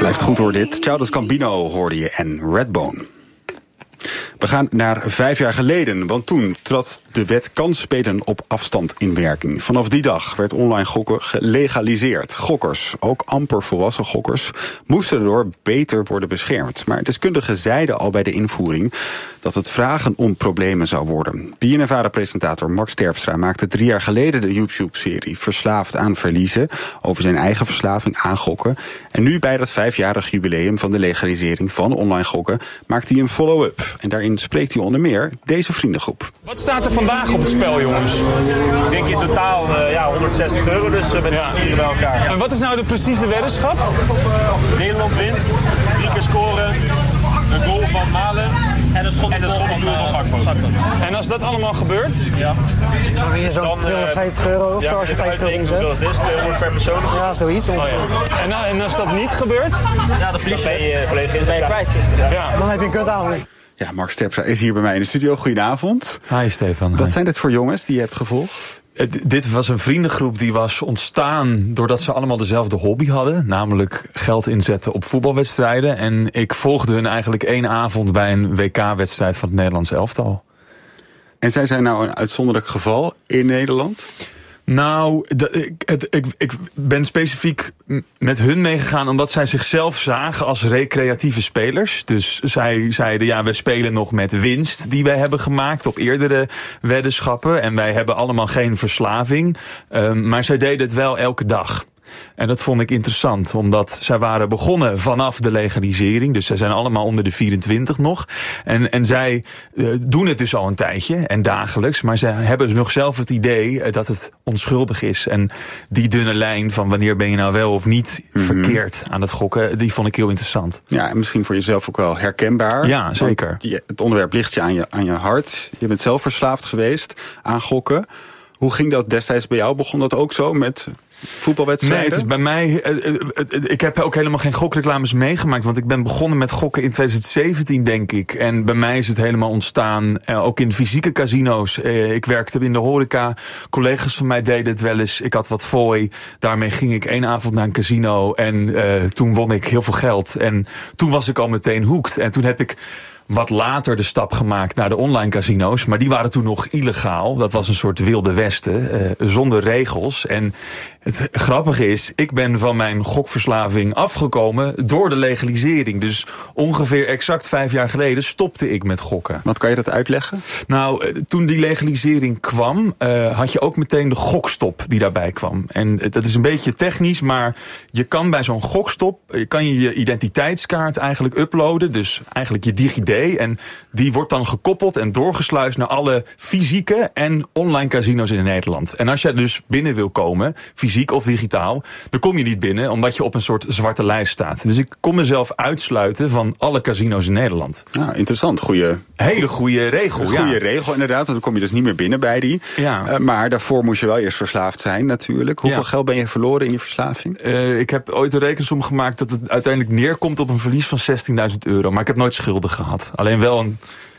Blijft goed hoor dit. Childish Gambino hoorde je en Redbone. We gaan naar 5 jaar geleden, want toen trad de wet kansspelen op afstand in werking. Vanaf die dag werd online gokken gelegaliseerd. Gokkers, ook amper volwassen gokkers, moesten erdoor beter worden beschermd. Maar deskundigen zeiden al bij de invoering dat het vragen om problemen zou worden. BNNVARA-presentator Max Terpstra maakte 3 jaar geleden de YouTube-serie Verslaafd aan Verliezen over zijn eigen verslaving aan gokken. En nu bij dat 5-jarig jubileum van de legalisering van online gokken maakt hij een follow-up. En daarin spreekt hij onder meer deze vriendengroep. Wat staat er vandaag op het spel, jongens? Ik denk in totaal €160, dus met de vieren bij elkaar. En wat is nou de precieze weddenschap? Nederland wint, 3 keer scoren, een goal van Malen en een schot van Gakpo. En als dat allemaal gebeurt? Ja. Dan win je zo'n €250 of zo als je 5 euro inzet. Dat is 200 per persoon. Ja, zoiets. En als dat niet gebeurt? Ja, dan verlies je volledig in zijn kwijt. Ja. Dan heb je een kutavond. Ja, Max Terpstra is hier bij mij in de studio. Goedenavond. Hi Stefan. Wat zijn dit voor jongens die je hebt gevolgd? Dit was een vriendengroep die was ontstaan doordat ze allemaal dezelfde hobby hadden. Namelijk geld inzetten op voetbalwedstrijden. En ik volgde hun eigenlijk 1 avond bij een WK-wedstrijd van het Nederlands elftal. En zij zijn nou een uitzonderlijk geval in Nederland? Nou, ik ben specifiek met hun meegegaan omdat zij zichzelf zagen als recreatieve spelers. Dus zij zeiden, ja, we spelen nog met winst die wij hebben gemaakt op eerdere weddenschappen. En wij hebben allemaal geen verslaving. Maar zij deden het wel elke dag. En dat vond ik interessant, omdat zij waren begonnen vanaf de legalisering. Dus zij zijn allemaal onder de 24 nog. En zij doen het dus al een tijdje en dagelijks. Maar zij hebben nog zelf het idee dat het onschuldig is. En die dunne lijn van wanneer ben je nou wel of niet verkeerd aan het gokken, die vond ik heel interessant. Ja, en misschien voor jezelf ook wel herkenbaar. Ja, zeker. Het onderwerp ligt je aan je hart. Je bent zelf verslaafd geweest aan gokken. Hoe ging dat destijds bij jou? Begon dat ook zo met voetbalwedstrijden? Nee, het is bij mij. Ik heb ook helemaal geen gokreclames meegemaakt. Want ik ben begonnen met gokken in 2017, denk ik. En bij mij is het helemaal ontstaan. Ook in fysieke casino's. Ik werkte in de horeca. Collega's van mij deden het wel eens. Ik had wat fooi. Daarmee ging ik 1 avond naar een casino. En toen won ik heel veel geld. En toen was ik al meteen hooked. En toen heb ik wat later de stap gemaakt naar de online casino's. Maar die waren toen nog illegaal. Dat was een soort wilde westen. Zonder regels. En het grappige is, ik ben van mijn gokverslaving afgekomen door de legalisering. Dus ongeveer exact 5 jaar geleden stopte ik met gokken. Wat kan je dat uitleggen? Nou, toen die legalisering kwam, had je ook meteen de gokstop die daarbij kwam. En dat is een beetje technisch, maar je kan bij zo'n gokstop, kan je identiteitskaart eigenlijk uploaden. Dus eigenlijk je DigiD. En die wordt dan gekoppeld en doorgesluist naar alle fysieke en online casino's in Nederland. En als jij dus binnen wil komen, fysiek of digitaal, dan kom je niet binnen omdat je op een soort zwarte lijst staat. Dus ik kon mezelf uitsluiten van alle casino's in Nederland. Nou, interessant. Hele goede regel. Goede regel inderdaad. Dan kom je dus niet meer binnen bij die. Ja. Maar daarvoor moest je wel eerst verslaafd zijn natuurlijk. Hoeveel geld ben je verloren in die verslaving? Ik heb ooit een rekensom gemaakt dat het uiteindelijk neerkomt op een verlies van €16.000. Maar ik heb nooit schulden gehad. Alleen wel een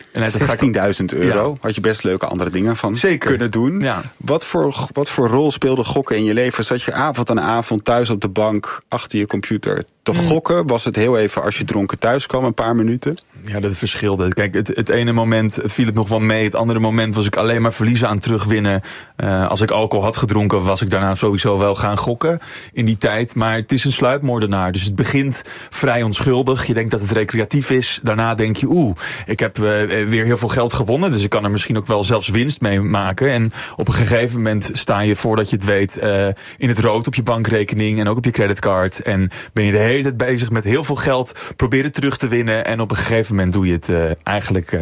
€16.000. Ja. Had je best leuke andere dingen van kunnen doen. Ja. Wat voor rol speelde gokken in je leven? Zat je avond aan avond thuis op de bank achter je computer te gokken? Was het heel even als je dronken thuis kwam, een paar minuten? Ja, dat verschilde. Kijk, het ene moment viel het nog wel mee. Het andere moment was ik alleen maar verliezen aan terugwinnen. Als ik alcohol had gedronken, was ik daarna sowieso wel gaan gokken in die tijd. Maar het is een sluipmoordenaar. Dus het begint vrij onschuldig. Je denkt dat het recreatief is. Daarna denk je, ik heb weer heel veel geld gewonnen. Dus ik kan er misschien ook wel zelfs winst mee maken. En op een gegeven moment sta je, voordat je het weet, in het rood op je bankrekening en ook op je creditcard. En ben je de hele tijd bezig met heel veel geld proberen terug te winnen. En op een gegeven moment doe je het eigenlijk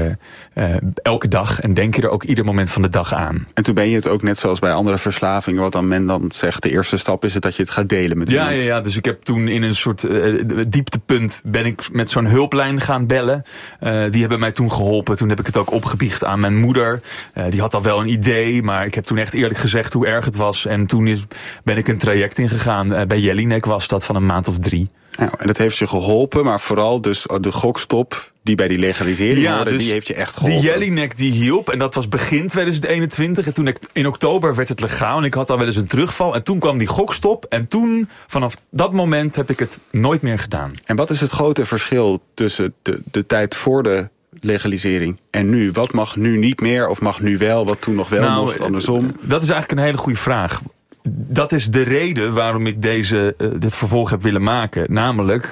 elke dag. En denk je er ook ieder moment van de dag aan. En toen ben je het ook net zoals bij andere verslavingen, wat dan men dan zegt, de eerste stap is het dat je het gaat delen met iemand. Ja, dus ik heb toen in een soort dieptepunt ben ik met zo'n hulplijn gaan bellen. Die hebben mij toen geholpen. Toen heb ik het ook opgebiecht aan mijn moeder. Die had al wel een idee, maar ik heb toen echt eerlijk gezegd hoe erg het was. En toen ben ik een traject ingegaan. Bij Jelinek was dat van een maand of 3. Nou, en dat heeft je geholpen, maar vooral dus de gokstop die bij die legalisering hoorde, dus die heeft je echt geholpen. Die Jelinek die hielp, en dat was begin 2021. En toen in oktober werd het legaal en ik had al wel eens een terugval. En toen kwam die gokstop en toen, vanaf dat moment heb ik het nooit meer gedaan. En wat is het grote verschil tussen de tijd voor de legalisering en nu? Wat mag nu niet meer of mag nu wel, wat toen nog wel mocht, andersom? Dat is eigenlijk een hele goede vraag. Dat is de reden waarom ik dit vervolg heb willen maken. Namelijk,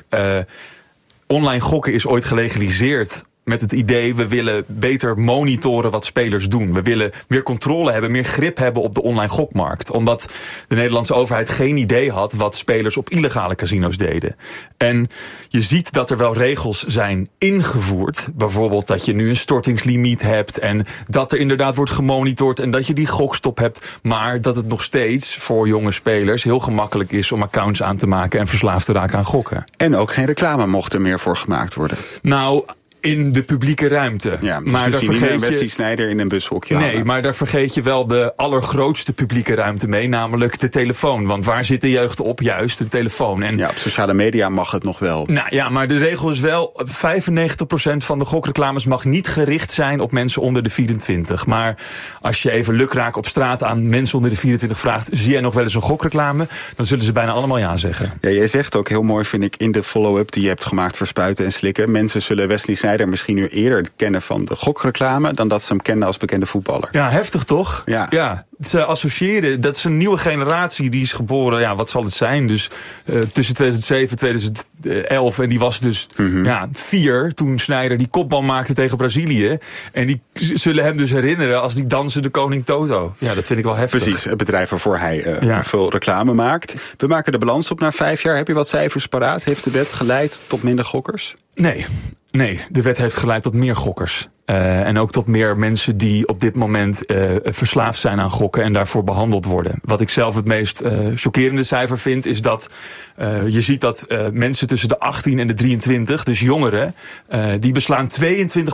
online gokken is ooit gelegaliseerd met het idee, we willen beter monitoren wat spelers doen. We willen meer controle hebben, meer grip hebben op de online gokmarkt. Omdat de Nederlandse overheid geen idee had wat spelers op illegale casino's deden. En je ziet dat er wel regels zijn ingevoerd. Bijvoorbeeld dat je nu een stortingslimiet hebt en dat er inderdaad wordt gemonitord en dat je die gokstop hebt. Maar dat het nog steeds voor jonge spelers heel gemakkelijk is om accounts aan te maken en verslaafd te raken aan gokken. En ook geen reclame mocht er meer voor gemaakt worden. Nou, in de publieke ruimte. Ja, dus maar daar vergeet je Wesley Sneijder in een bushokje Nee, halen. maar daar vergeet je wel de allergrootste publieke ruimte mee, namelijk de telefoon. Want waar zit de jeugd op? Juist de telefoon. En ja, op sociale media mag het nog wel. Nou ja, maar de regel is wel, 95% van de gokreclames mag niet gericht zijn op mensen onder de 24. Maar als je even lukraak op straat aan mensen onder de 24 vraagt, zie jij nog wel eens een gokreclame? Dan zullen ze bijna allemaal ja zeggen. Ja, jij zegt ook heel mooi, vind ik, in de follow-up die je hebt gemaakt voor Spuiten en Slikken. Mensen zullen Wesley Sneijder misschien nu eerder kennen van de gokreclame dan dat ze hem kennen als bekende voetballer. Ja, heftig toch? Ja. Ze associëren, dat is een nieuwe generatie die is geboren, ja, wat zal het zijn? Dus tussen 2007 en 2011 en die was dus 4 toen Sneijder die kopbal maakte tegen Brazilië. En die zullen hem dus herinneren als die dansende koning Toto. Ja, dat vind ik wel heftig. Precies, het bedrijf waarvoor hij veel reclame maakt. We maken de balans op na 5 jaar. Heb je wat cijfers paraat? Heeft de wet geleid tot minder gokkers? Nee, de wet heeft geleid tot meer gokkers. En ook tot meer mensen die op dit moment verslaafd zijn aan gokken en daarvoor behandeld worden. Wat ik zelf het meest chockerende cijfer vind, is dat je ziet dat mensen tussen de 18 en de 23, dus jongeren, die beslaan 22%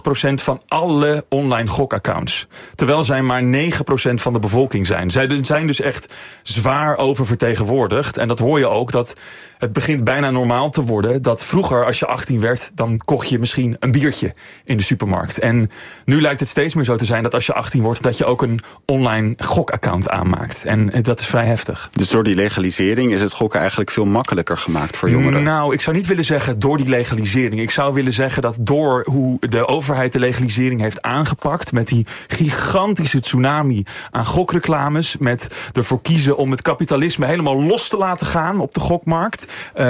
van alle online gokaccounts. Terwijl zij maar 9% van de bevolking zijn. Zij zijn dus echt zwaar oververtegenwoordigd. En dat hoor je ook, dat het begint bijna normaal te worden dat vroeger, als je 18 werd, dan kocht je misschien een biertje in de supermarkt. En nu lijkt het steeds meer zo te zijn dat als je 18 wordt, dat je ook een online gokaccount aanmaakt. En dat is vrij heftig. Dus door die legalisering is het gokken eigenlijk veel makkelijker gemaakt voor jongeren? Nou, ik zou niet willen zeggen door die legalisering. Ik zou willen zeggen dat door hoe de overheid de legalisering heeft aangepakt, met die gigantische tsunami aan gokreclames, met ervoor kiezen om het kapitalisme helemaal los te laten gaan op de gokmarkt,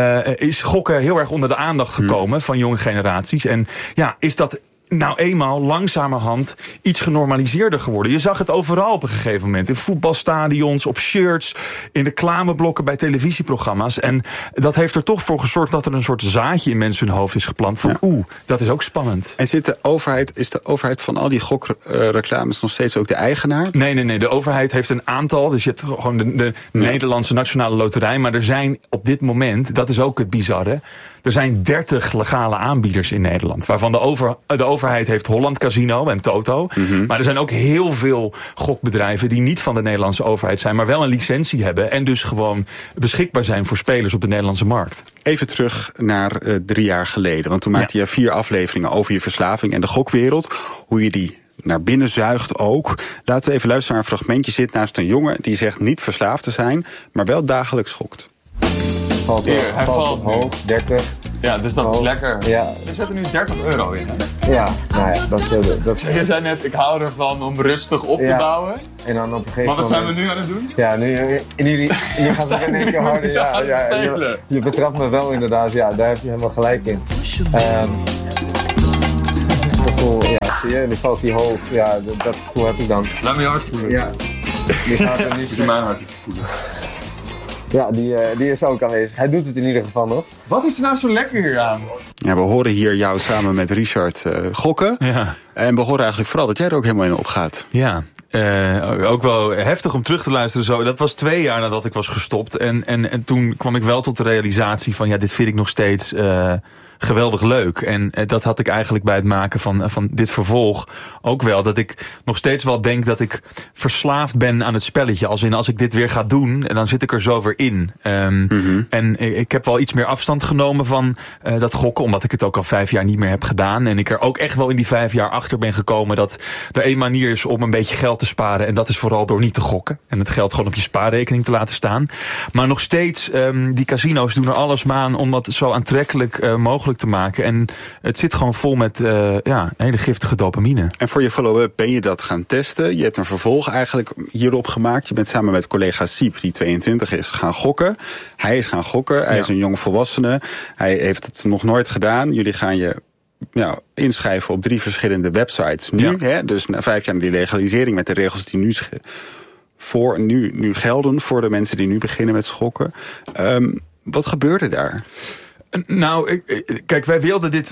is gokken heel erg onder de aandacht gekomen van jonge generaties. En ja, is dat nou eenmaal langzamerhand iets genormaliseerder geworden. Je zag het overal op een gegeven moment. In voetbalstadions, op shirts, in reclameblokken, bij televisieprogramma's. En dat heeft er toch voor gezorgd dat er een soort zaadje in mensen hun hoofd is geplant van dat is ook spannend. En is de overheid van al die gokreclames nog steeds ook de eigenaar? Nee. De overheid heeft een aantal. Dus je hebt gewoon de Nederlandse Nationale Loterij. Maar er zijn op dit moment, dat is ook het bizarre, er zijn 30 legale aanbieders in Nederland. Waarvan de overheid heeft Holland Casino en Toto. Maar er zijn ook heel veel gokbedrijven die niet van de Nederlandse overheid zijn, maar wel een licentie hebben en dus gewoon beschikbaar zijn voor spelers op de Nederlandse markt. Even terug naar 3 jaar geleden. Want toen maakte je 4 afleveringen over je verslaving en de gokwereld. Hoe je die naar binnen zuigt ook. Laten we even luisteren naar een fragmentje. Zit naast een jongen die zegt niet verslaafd te zijn, maar wel dagelijks gokt. Hij valt hoog, 30. Ja, dus dat is lekker. Ja. Er zitten nu €30 in, hè? Ja, nou ja, dat Je zei net, ik hou ervan om rustig op te bouwen. En dan op een gegeven Maar wat zijn moment, we nu aan het doen? Ja, nu gaat het in één keer harder. Ja, je betrapt me wel inderdaad, ja, daar heb je helemaal gelijk in. Gevoel, ja, zie je, die valt die hoog, ja, dat gevoel heb ik dan. Laat me je hart voelen. Ja, die gaat er niet. Doe mijn hart voelen. Ja, die is ook aanwezig. Hij doet het in ieder geval nog. Wat is er nou zo lekker hier aan? Ja, we horen hier jou samen met Richard gokken. Ja. En we horen eigenlijk vooral dat jij er ook helemaal in opgaat. Ja, ook wel heftig om terug te luisteren zo. Dat was 2 jaar nadat ik was gestopt. En toen kwam ik wel tot de realisatie van, ja, dit vind ik nog steeds geweldig leuk. En dat had ik eigenlijk bij het maken van dit vervolg ook wel. Dat ik nog steeds wel denk dat ik verslaafd ben aan het spelletje. Als ik dit weer ga doen, dan zit ik er zo weer in. En ik heb wel iets meer afstand genomen van dat gokken. Omdat ik het ook al 5 jaar niet meer heb gedaan. En ik er ook echt wel in die 5 jaar achter ben gekomen dat er één manier is om een beetje geld te sparen. En dat is vooral door niet te gokken. En het geld gewoon op je spaarrekening te laten staan. Maar nog steeds, die casino's doen er alles aan om dat zo aantrekkelijk mogelijk te maken. En het zit gewoon vol met hele giftige dopamine. En voor je follow-up ben je dat gaan testen. Je hebt een vervolg eigenlijk hierop gemaakt. Je bent samen met collega Siep, die 22 is, gaan gokken. Hij is gaan gokken. Hij is een jong volwassene. Hij heeft het nog nooit gedaan. Jullie gaan je inschrijven op 3 verschillende websites nu. Ja. Hè? Dus na 5 jaar die legalisering met de regels die nu gelden voor de mensen die nu beginnen met schokken. Wat gebeurde daar? Nou, kijk, wij wilden dit